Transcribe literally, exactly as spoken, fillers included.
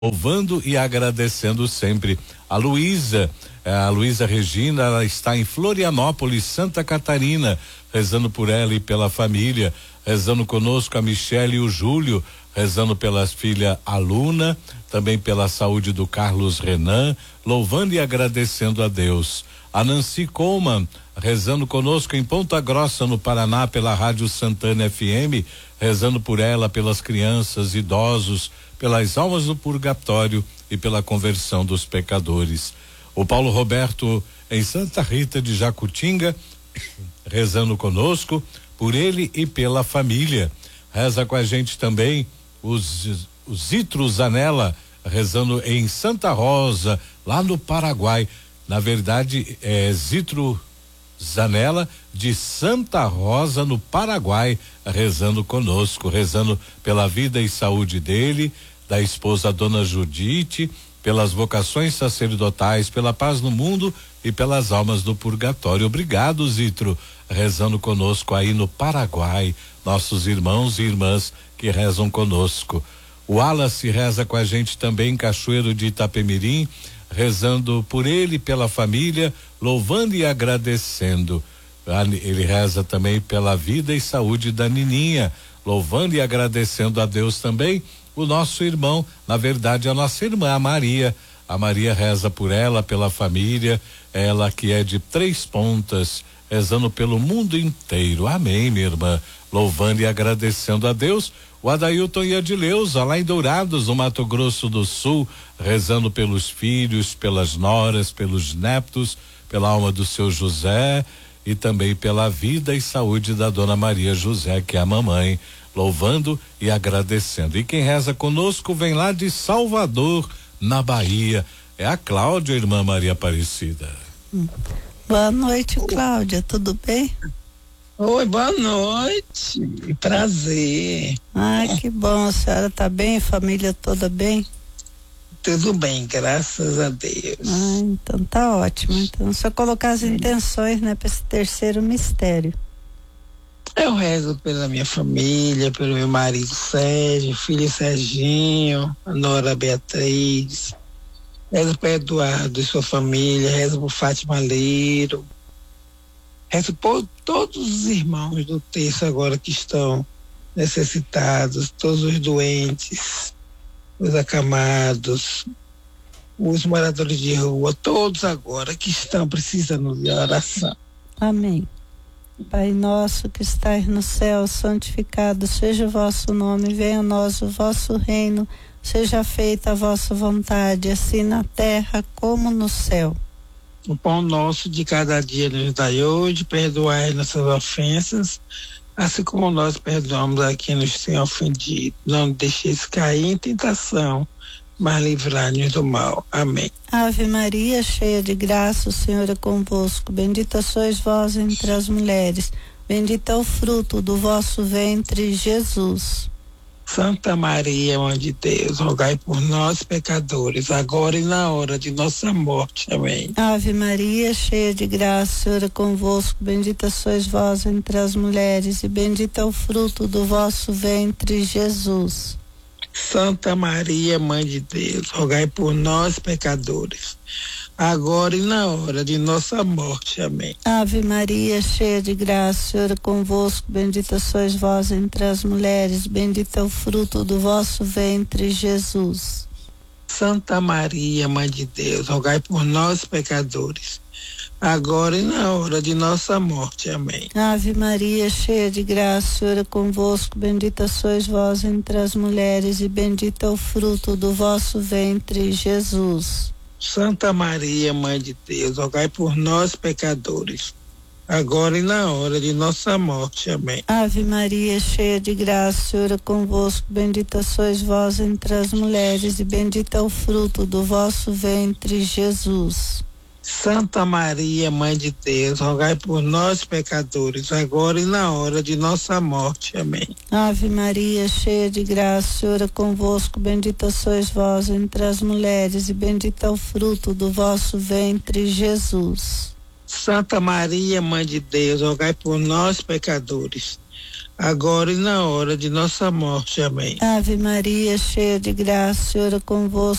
louvando e agradecendo sempre. A Luísa, a Luísa Regina, ela está em Florianópolis, Santa Catarina, rezando por ela e pela família, rezando conosco a Michele e o Júlio, rezando pelas filhas Aluna, também pela saúde do Carlos Renan, louvando e agradecendo a Deus. A Nancy Coleman, rezando conosco em Ponta Grossa, no Paraná, pela Rádio Santana F M, rezando por ela, pelas crianças, idosos, pelas almas do purgatório e pela conversão dos pecadores. O Paulo Roberto, em Santa Rita de Jacutinga, rezando conosco, por ele e pela família. Reza com a gente também os, os Zitro Zanella, rezando em Santa Rosa, lá no Paraguai. Na verdade, é Zitro Zanella de Santa Rosa, no Paraguai, rezando conosco, rezando pela vida e saúde dele, da esposa Dona Judite, pelas vocações sacerdotais, pela paz no mundo e pelas almas do purgatório. Obrigado, Zitro, rezando conosco aí no Paraguai, nossos irmãos e irmãs que rezam conosco. O Wallace reza com a gente também em Cachoeiro de Itapemirim, rezando por ele e pela família, louvando e agradecendo. Ele reza também pela vida e saúde da Nininha, louvando e agradecendo a Deus também. O nosso irmão, na verdade, a nossa irmã, a Maria. A Maria reza por ela, pela família, ela que é de Três Pontas, rezando pelo mundo inteiro. Amém, minha irmã. Louvando e agradecendo a Deus. O Adailton e a Adileuza, lá em Dourados, no Mato Grosso do Sul, rezando pelos filhos, pelas noras, pelos netos, pela alma do seu José e também pela vida e saúde da Dona Maria José, que é a mamãe, louvando e agradecendo. E quem reza conosco vem lá de Salvador, na Bahia, é a Cláudia, irmã Maria Aparecida. Hum. Boa noite, Cláudia, tudo bem? Oi, boa noite, prazer. Ah, que bom, a senhora tá bem, família toda bem? Tudo bem, graças a Deus. Ah, então tá ótimo, então só colocar as intenções, né, para esse terceiro mistério. Eu rezo pela minha família, pelo meu marido Sérgio, filho Serginho, a nora Beatriz, rezo para Eduardo e sua família, rezo por Fátima Leiro, rezo por todos os irmãos do terço agora que estão necessitados, todos os doentes, os acamados, os moradores de rua, todos agora que estão precisando de oração. Amém. Pai nosso que estais no céu, santificado seja o vosso nome, venha a nós o vosso reino, seja feita a vossa vontade, assim na terra como no céu. O pão nosso de cada dia nos dai hoje, perdoai nossas ofensas, assim como nós perdoamos a quem nos tem ofendido. Não deixeis cair em tentação, mas livrai-nos do mal. Amém. Ave Maria, cheia de graça, o Senhor é convosco. Bendita sois vós entre as mulheres. Bendito é o fruto do vosso ventre, Jesus. Santa Maria, Mãe de Deus, rogai por nós, pecadores, agora e na hora de nossa morte. Amém. Ave Maria, cheia de graça, o Senhor é convosco. Bendita sois vós entre as mulheres, e bendito é o fruto do vosso ventre, Jesus. Santa Maria, Mãe de Deus, rogai por nós, pecadores, agora e na hora de nossa morte. Amém. Ave Maria, cheia de graça, o Senhor é convosco. Bendita sois vós entre as mulheres, bendito é o fruto do vosso ventre, Jesus. Santa Maria, Mãe de Deus, rogai por nós, pecadores, agora e na hora de nossa morte. Amém. Ave Maria, cheia de graça, o Senhor é convosco. Bendita sois vós entre as mulheres, e bendito é o fruto do vosso ventre, Jesus. Santa Maria, Mãe de Deus, rogai por nós, pecadores, agora e na hora de nossa morte. Amém. Ave Maria, cheia de graça, o Senhor é convosco. Bendita sois vós entre as mulheres, e bendito é o fruto do vosso ventre, Jesus. Santa Maria, Mãe de Deus, rogai por nós, pecadores, agora e na hora de nossa morte. Amém. Ave Maria, cheia de graça, o Senhor é convosco. Bendita sois vós entre as mulheres, e bendito é o fruto do vosso ventre, Jesus. Santa Maria, Mãe de Deus, rogai por nós, pecadores, agora e na hora de nossa morte. Amém. Ave Maria, cheia de graça, o Senhor é convosco.